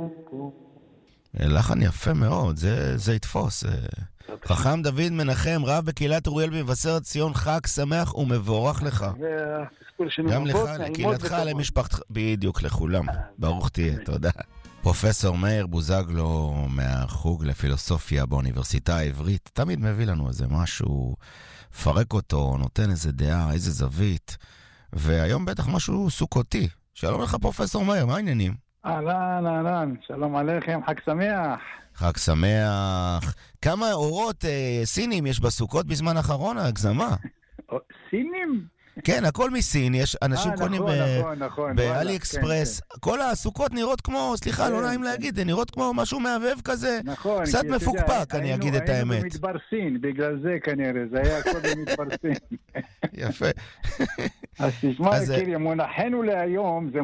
לחן יפה מאוד, זה יתפוס. חכם דוד מנחם, רב בקהילת אוריאל במבשרת ציון, חג שמח ומבורך לך. גם לך, לקהילתך, למשפחתך, בדיוק לכולם. ברוך תהיה, תודה. פרופסור מאיר בוזגלו מהחוג לפילוסופיה באוניברסיטה העברית, תמיד מביא לנו איזה משהו, פרק אותו, נותן איזה דעה, איזה זווית, והיום בטח משהו סוכותי. שלום לך פרופסור מאיר, מה העניינים? אהלן, שלום עליכם, חג שמח. חג שמח. כמה אורות סינים יש בסוכות בזמן האחרון, הגזמה? סינים? כן, הכל מסין, יש אנשים קונים באלי אקספרס, כן. כל הסוכות נראות כמו, סליחה, לא נעים להגיד, נראות כמו משהו מהבהב כזה, קצת מפוקפק, אני אגיד את האמת. היינו במדבר סין, בגלל זה כנראה, זה היה הכל במדבר סין. יפה. אז תשמע, קירי, מונחנו להיום, זה